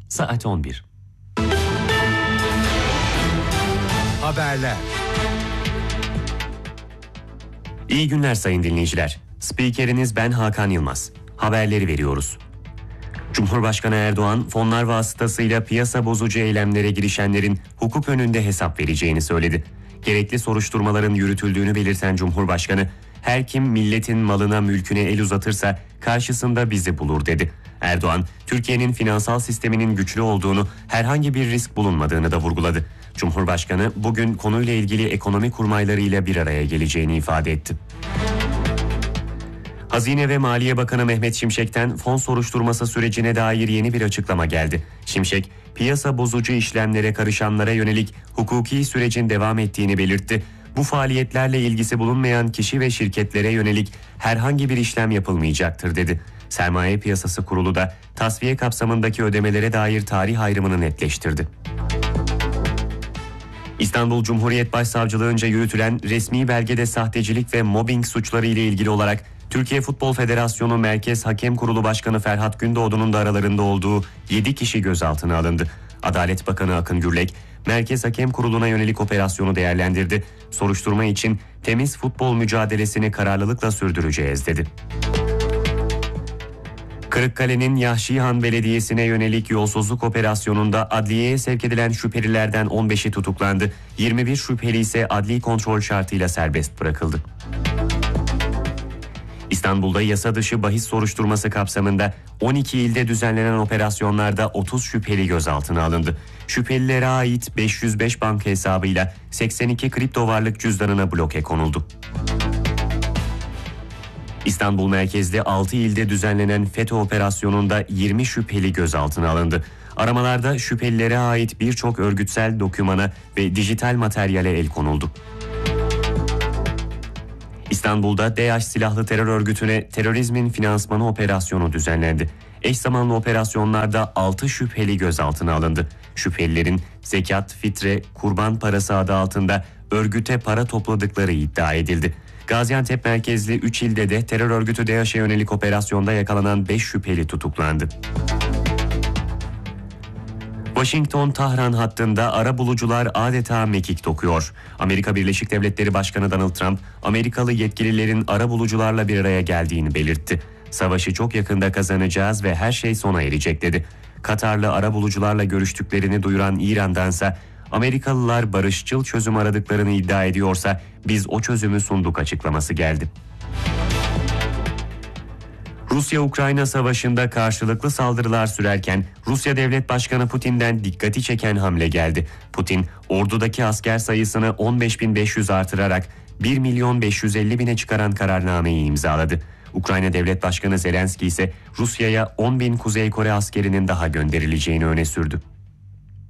Saat 11. Haberler. İyi günler sayın dinleyiciler. Spikeriniz ben Hakan Yılmaz. Haberleri veriyoruz. Cumhurbaşkanı Erdoğan, fonlar vasıtasıyla piyasa bozucu eylemlere girişenlerin hukuk önünde hesap vereceğini söyledi. Gerekli soruşturmaların yürütüldüğünü belirten Cumhurbaşkanı, her kim milletin malına mülküne el uzatırsa karşısında bizi bulur dedi. Erdoğan, Türkiye'nin finansal sisteminin güçlü olduğunu, herhangi bir risk bulunmadığını da vurguladı. Cumhurbaşkanı bugün konuyla ilgili ekonomi kurmaylarıyla bir araya geleceğini ifade etti. Hazine ve Maliye Bakanı Mehmet Şimşek'ten fon soruşturması sürecine dair yeni bir açıklama geldi. Şimşek, piyasa bozucu işlemlere karışanlara yönelik hukuki sürecin devam ettiğini belirtti. Bu faaliyetlerle ilgisi bulunmayan kişi ve şirketlere yönelik herhangi bir işlem yapılmayacaktır dedi. Sermaye Piyasası Kurulu da tasfiye kapsamındaki ödemelere dair tarih ayrımını netleştirdi. İstanbul Cumhuriyet Başsavcılığınca yürütülen resmi belgede sahtecilik ve mobbing suçları ile ilgili olarak Türkiye Futbol Federasyonu Merkez Hakem Kurulu Başkanı Ferhat Gündoğdu'nun da aralarında olduğu 7 kişi gözaltına alındı. Adalet Bakanı Akın Gürlek, Merkez Hakem Kurulu'na yönelik operasyonu değerlendirdi. Soruşturma için temiz futbol mücadelesini kararlılıkla sürdüreceğiz dedi. Kırıkkale'nin Yahşihan Belediyesi'ne yönelik yolsuzluk operasyonunda adliyeye sevk edilen şüphelilerden 15'i tutuklandı. 21 şüpheli ise adli kontrol şartıyla serbest bırakıldı. İstanbul'da yasa dışı bahis soruşturması kapsamında 12 ilde düzenlenen operasyonlarda 30 şüpheli gözaltına alındı. Şüphelilere ait 505 banka hesabıyla 82 kripto varlık cüzdanına bloke konuldu. İstanbul merkezli 6 ilde düzenlenen FETÖ operasyonunda 20 şüpheli gözaltına alındı. Aramalarda şüphelilere ait birçok örgütsel dokümana ve dijital materyale el konuldu. İstanbul'da DAEŞ silahlı terör örgütüne terörizmin finansmanı operasyonu düzenlendi. Eş zamanlı operasyonlarda 6 şüpheli gözaltına alındı. Şüphelilerin zekat, fitre, kurban parası adı altında örgüte para topladıkları iddia edildi. Gaziantep merkezli 3 ilde de terör örgütü DAEŞ'e yönelik operasyonda yakalanan 5 şüpheli tutuklandı. Washington-Tahran hattında arabulucular adeta mekik dokuyor. Amerika Birleşik Devletleri Başkanı Donald Trump, Amerikalı yetkililerin arabulucularla bir araya geldiğini belirtti. Savaşı çok yakında kazanacağız ve her şey sona erecek dedi. Katarlı arabulucularla görüştüklerini duyuran İran'dansa Amerikalılar barışçıl çözüm aradıklarını iddia ediyorsa biz o çözümü sunduk açıklaması geldi. Rusya-Ukrayna savaşında karşılıklı saldırılar sürerken Rusya Devlet Başkanı Putin'den dikkati çeken hamle geldi. Putin, ordudaki asker sayısını 15.500 artırarak 1.550.000'e çıkaran kararnameyi imzaladı. Ukrayna Devlet Başkanı Zelenski ise Rusya'ya 10.000 Kuzey Kore askerinin daha gönderileceğini öne sürdü.